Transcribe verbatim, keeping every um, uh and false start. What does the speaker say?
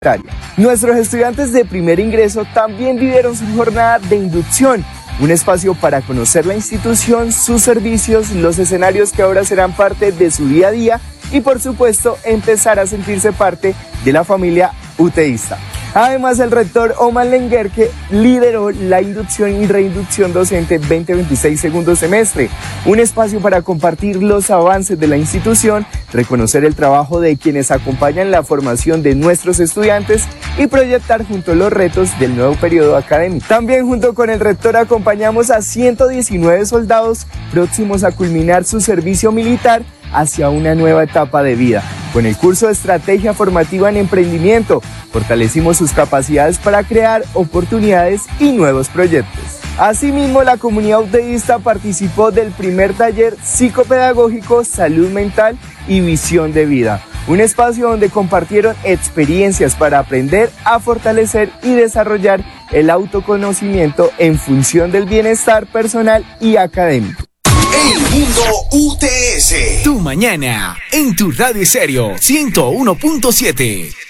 Nuestros estudiantes de primer ingreso también vivieron su jornada de inducción, un espacio para conocer la institución, sus servicios, los escenarios que ahora serán parte de su día a día y por supuesto empezar a sentirse parte de la familia uteísta. Además, el rector Omar Lenguerque lideró la inducción y reinducción docente veinte veintiséis segundo semestre, un espacio para compartir los avances de la institución, reconocer el trabajo de quienes acompañan la formación de nuestros estudiantes y proyectar juntos los retos del nuevo periodo académico. También junto con el rector acompañamos a ciento diecinueve soldados próximos a culminar su servicio militar hacia una nueva etapa de vida. Con el curso de Estrategia Formativa en Emprendimiento, fortalecimos sus capacidades para crear oportunidades y nuevos proyectos. Asimismo, la comunidad uteísta participó del primer taller psicopedagógico Salud Mental y Visión de Vida, un espacio donde compartieron experiencias para aprender a fortalecer y desarrollar el autoconocimiento en función del bienestar personal y académico. El Mundo U T S. Tu mañana en tu radio Estéreo ciento uno punto siete.